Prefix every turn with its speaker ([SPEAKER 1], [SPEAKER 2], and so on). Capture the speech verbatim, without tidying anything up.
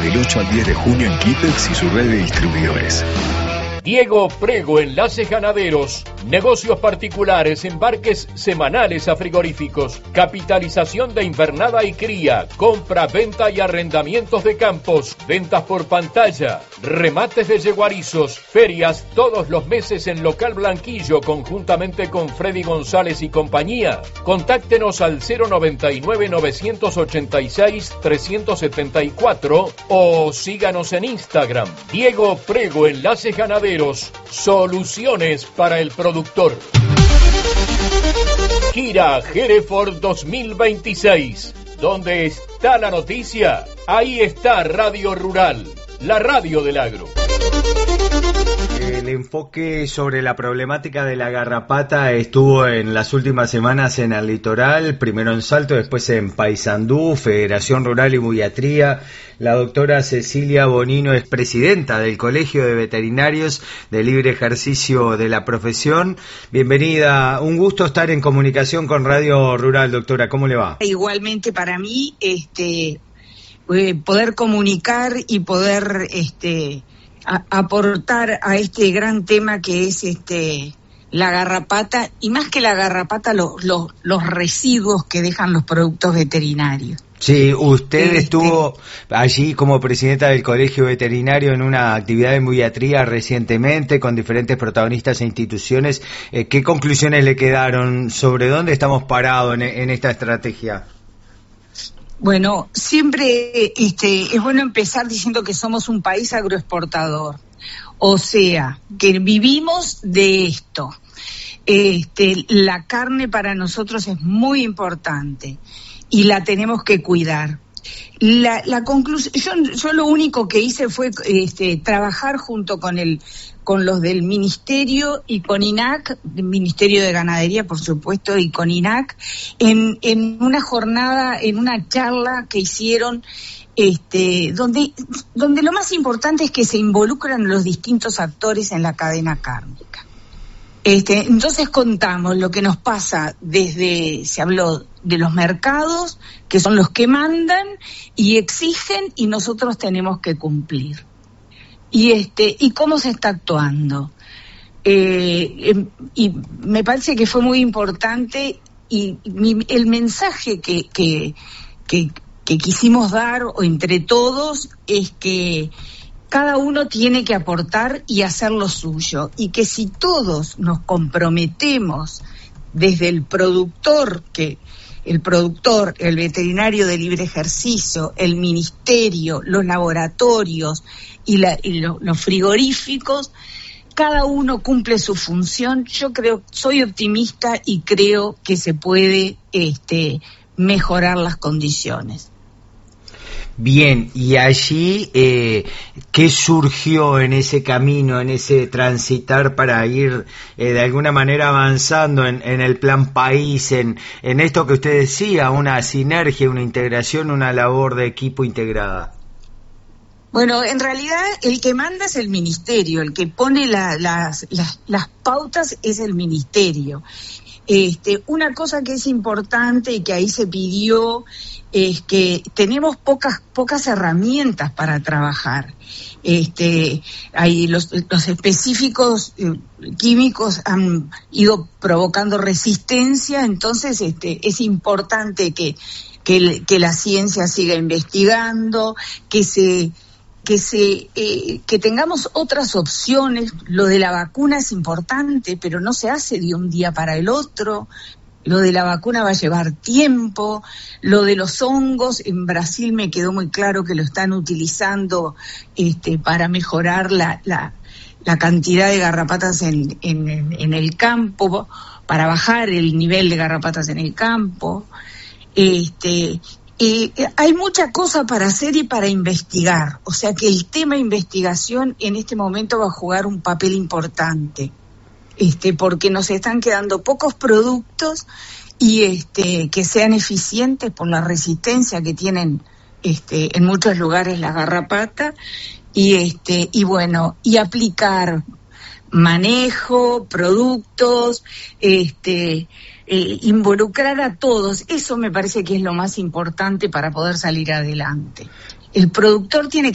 [SPEAKER 1] del ocho al diez de junio en Kipex y su red de distribuidores.
[SPEAKER 2] Diego Prego, Enlaces Ganaderos, negocios particulares, embarques semanales a frigoríficos, capitalización de invernada y cría, compra, venta y arrendamientos de campos, ventas por pantalla, remates de yeguarizos, ferias todos los meses en Local Blanquillo conjuntamente con Freddy González y compañía. Contáctenos al cero noventa y nueve, novecientos ochenta y seis, trescientos setenta y cuatro o síganos en Instagram. Diego Prego, Enlaces Ganaderos. Soluciones para el productor. Gira Hereford dos mil veintiséis. ¿Dónde está la noticia? Ahí está Radio Rural, la radio del agro.
[SPEAKER 3] El enfoque sobre la problemática de la garrapata estuvo en las últimas semanas en el litoral, primero en Salto, después en Paysandú, Federación Rural y Mugiatría. La doctora Cecilia Bonino es presidenta del Colegio de Veterinarios de Libre Ejercicio de la Profesión. Bienvenida, un gusto estar en comunicación con Radio Rural, doctora, ¿cómo le va?
[SPEAKER 4] Igualmente para mí, este, poder comunicar y poder, este, A, aportar a este gran tema que es este la garrapata, y más que la garrapata, lo, lo, los residuos que dejan los productos veterinarios.
[SPEAKER 3] Sí, usted
[SPEAKER 4] este...
[SPEAKER 3] estuvo allí como presidenta del Colegio Veterinario en una actividad de mugiatría recientemente con diferentes protagonistas e instituciones. Eh, ¿Qué conclusiones le quedaron sobre dónde estamos parados en, en esta estrategia?
[SPEAKER 4] Bueno, siempre este, es bueno empezar diciendo que somos un país agroexportador, o sea, que vivimos de esto. Este, la carne para nosotros es muy importante y la tenemos que cuidar. La, la conclusión, yo, yo lo único que hice fue este, trabajar junto con el con los del Ministerio y con I N A C, el Ministerio de Ganadería, por supuesto, y con I N A C, en, en una jornada, en una charla que hicieron, este, donde, donde lo más importante es que se involucran los distintos actores en la cadena cárnica. Este, entonces contamos lo que nos pasa desde, se habló de los mercados, que son los que mandan y exigen, y nosotros tenemos que cumplir. Y este y cómo se está actuando. Eh, y me parece que fue muy importante, y mi, el mensaje que, que, que, que quisimos dar o entre todos es que cada uno tiene que aportar y hacer lo suyo, y que si todos nos comprometemos desde el productor, que el productor, el veterinario de libre ejercicio, el ministerio, los laboratorios y, la, y lo, los frigoríficos, cada uno cumple su función. Yo creo, soy optimista y creo que se puede este, mejorar las condiciones.
[SPEAKER 3] Bien, y allí, eh, ¿qué surgió en ese camino, en ese transitar para ir eh, de alguna manera avanzando en, en el plan país, en, en esto que usted decía, una sinergia, una integración, una labor de equipo integrada?
[SPEAKER 4] Bueno, en realidad el que manda es el ministerio, el que pone la, las, las, las pautas es el ministerio. Este, una cosa que es importante y que ahí se pidió es que tenemos pocas pocas herramientas para trabajar. Este, hay los, los específicos eh, químicos han ido provocando resistencia, entonces este, es importante que, que, que la ciencia siga investigando, que se que se eh, que tengamos otras opciones. Lo de la vacuna es importante, pero no se hace de un día para el otro. Lo de la vacuna va a llevar tiempo. Lo de los hongos, en Brasil me quedó muy claro que lo están utilizando este, para mejorar la, la, la cantidad de garrapatas en, en, en el campo, para bajar el nivel de garrapatas en el campo. Este, eh, hay mucha cosa para hacer y para investigar. O sea que el tema investigación en este momento va a jugar un papel importante. Este, porque nos están quedando pocos productos y este, que sean eficientes por la resistencia que tienen este, en muchos lugares la garrapata, y este, y bueno, y aplicar manejo, productos, este, eh, involucrar a todos. Eso me parece que es lo más importante para poder salir adelante. El productor tiene